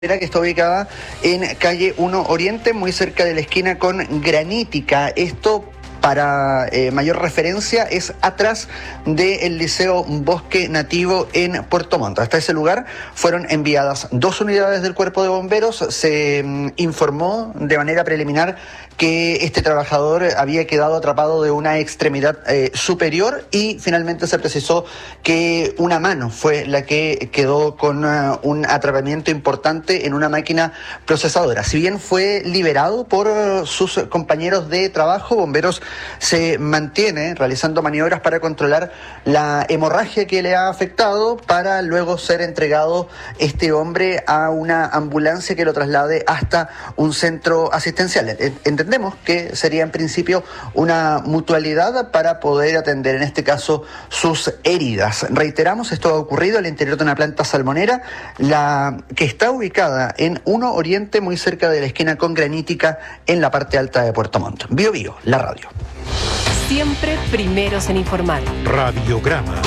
que está ubicada en calle 1 Oriente, muy cerca de la esquina con Granítica. Esto, para mayor referencia, es atrás del Liceo Bosque Nativo en Puerto Montt. Hasta ese lugar fueron enviadas 2 unidades del Cuerpo de Bomberos. Se informó de manera preliminar que este trabajador había quedado atrapado de una extremidad superior, y finalmente se precisó que una mano fue la que quedó con un atrapamiento importante en una máquina procesadora. Si bien fue liberado por sus compañeros de trabajo, Bomberos se mantiene realizando maniobras para controlar la hemorragia que le ha afectado, para luego ser entregado este hombre a una ambulancia que lo traslade hasta un centro asistencial. Entendemos que sería en principio una mutualidad para poder atender en este caso sus heridas. Reiteramos, esto ha ocurrido al interior de una planta salmonera, la que está ubicada en 1 Oriente, muy cerca de la esquina con Granítica, en la parte alta de Puerto Montt. Bio Bio, la radio. Siempre primeros en informar. Radiograma.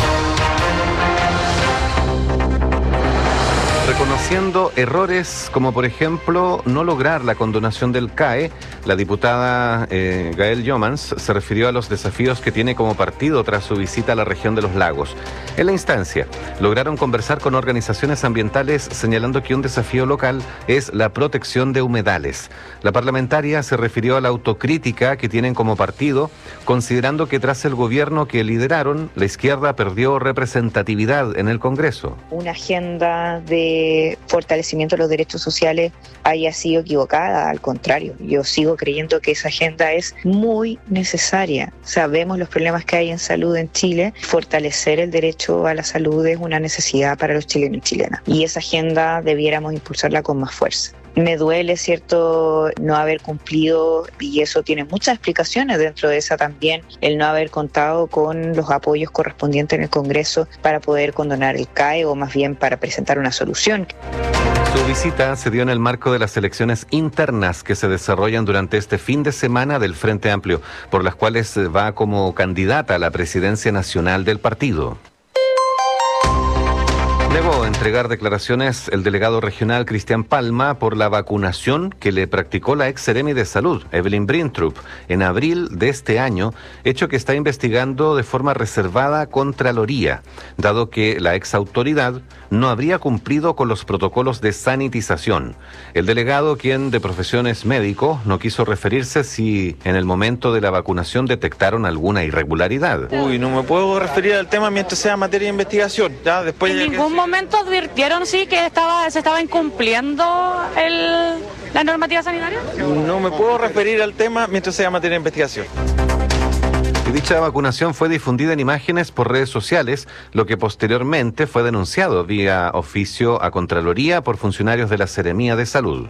Reconociendo errores como, por ejemplo, no lograr la condonación del CAE, la diputada Gael Jomans se refirió a los desafíos que tiene como partido tras su visita a la región de los lagos. En la instancia, lograron conversar con organizaciones ambientales, señalando que un desafío local es la protección de humedales. La parlamentaria se refirió a la autocrítica que tienen como partido, considerando que tras el gobierno que lideraron, la izquierda perdió representatividad en el Congreso. Una agenda de fortalecimiento de los derechos sociales haya sido equivocada. Al contrario, yo sigo creyendo que esa agenda es muy necesaria. Sabemos los problemas que hay en salud en Chile. Fortalecer el derecho a la salud es una necesidad para los chilenos y chilenas, y esa agenda debiéramos impulsarla con más fuerza. Me duele, cierto, no haber cumplido, y eso tiene muchas explicaciones, dentro de esa también el no haber contado con los apoyos correspondientes en el Congreso para poder condonar el CAE, o más bien para presentar una solución. Su visita se dio en el marco de las elecciones internas que se desarrollan durante este fin de semana del Frente Amplio, por las cuales va como candidata a la presidencia nacional del partido. Negó entregar declaraciones el delegado regional Cristian Palma por la vacunación que le practicó la ex seremi de salud, Evelyn Brintrup, en abril de este año, hecho que está investigando de forma reservada Contraloría, dado que la ex autoridad no habría cumplido con los protocolos de sanitización. El delegado, quien de profesión es médico, no quiso referirse si en el momento de la vacunación detectaron alguna irregularidad. No me puedo referir al tema mientras sea materia de investigación. Ya después. En ningún momento advirtieron se estaba incumpliendo la normativa sanitaria. No me puedo referir al tema mientras sea materia de investigación. Y dicha vacunación fue difundida en imágenes por redes sociales, lo que posteriormente fue denunciado vía oficio a Contraloría por funcionarios de la Seremía de Salud.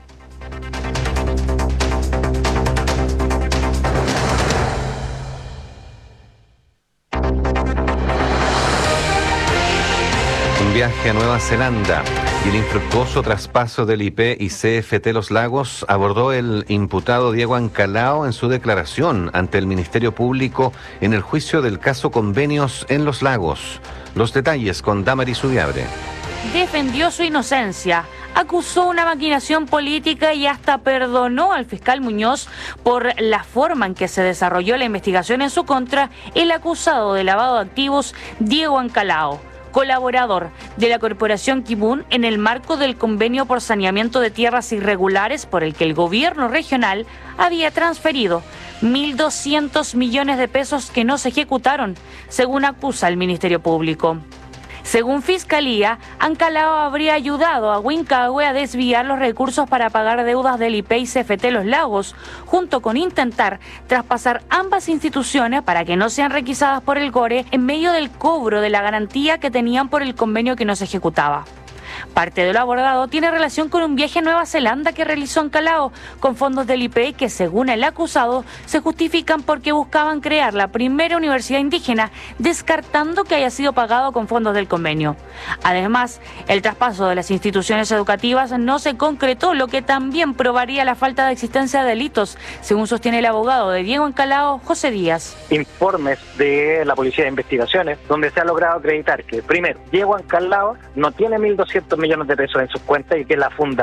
Viaje a Nueva Zelanda y el infructuoso traspaso del IP y CFT Los Lagos abordó el imputado Diego Ancalao en su declaración ante el Ministerio Público en el juicio del caso Convenios en Los Lagos. Los detalles con Damaris Ubiabre. Defendió su inocencia, acusó una maquinación política y hasta perdonó al fiscal Muñoz por la forma en que se desarrolló la investigación en su contra el acusado de lavado de activos Diego Ancalao, colaborador de la Corporación Kibún en el marco del convenio por saneamiento de tierras irregulares por el que el gobierno regional había transferido 1.200 millones de pesos que no se ejecutaron, según acusa el Ministerio Público. Según Fiscalía, Ancalao habría ayudado a Wincahue a desviar los recursos para pagar deudas del IP y CFT Los Lagos, junto con intentar traspasar ambas instituciones para que no sean requisadas por el GORE en medio del cobro de la garantía que tenían por el convenio que no se ejecutaba. Parte de lo abordado tiene relación con un viaje a Nueva Zelanda que realizó Ancalao con fondos del IPEI que, según el acusado, se justifican porque buscaban crear la primera universidad indígena, descartando que haya sido pagado con fondos del convenio. Además, el traspaso de las instituciones educativas no se concretó, lo que también probaría la falta de existencia de delitos, según sostiene el abogado de Diego Ancalao, José Díaz. Informes de la Policía de Investigaciones donde se ha logrado acreditar que, primero, Diego Ancalao no tiene 1.200 200 millones de pesos en sus cuentas y que la funda